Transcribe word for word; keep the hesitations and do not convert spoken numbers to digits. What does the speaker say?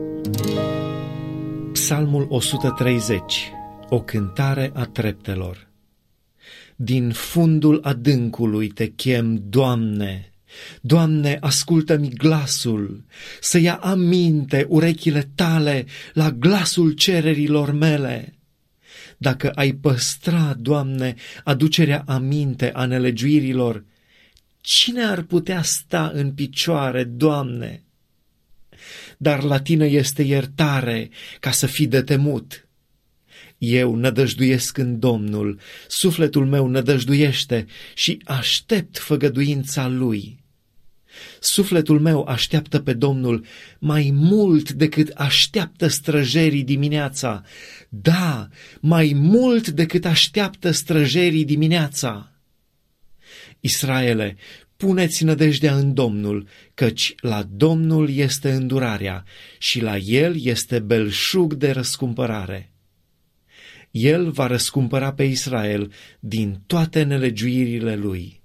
Psalmul o sută treizeci. O cântare a treptelor. Din fundul adâncului te chem, Doamne. Doamne, ascultă-mi glasul, să ia aminte urechile tale la glasul cererilor mele. Dacă ai păstra, Doamne, aducerea aminte a nelegiuirilor, cine ar putea sta în picioare, Doamne? Dar la tine este iertare, ca să fii de temut. Eu nădăjduiesc în Domnul, sufletul meu nădăjduiește și aștept făgăduința Lui. Sufletul meu așteaptă pe Domnul mai mult decât așteaptă străjerii dimineața. Da, mai mult decât așteaptă străjerii dimineața. Israele, puneți nădejdea în Domnul, căci la Domnul este îndurarea și la El este belșug de răscumpărare. El va răscumpăra pe Israel din toate nelegiuirile lui.